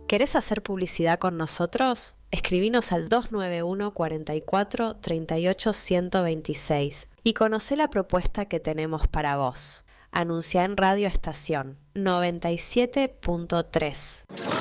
¿Querés hacer publicidad con nosotros? Escribinos al 291 44 38 126 y conocé la propuesta que tenemos para vos. Anunciá en Radio Estación 97.3.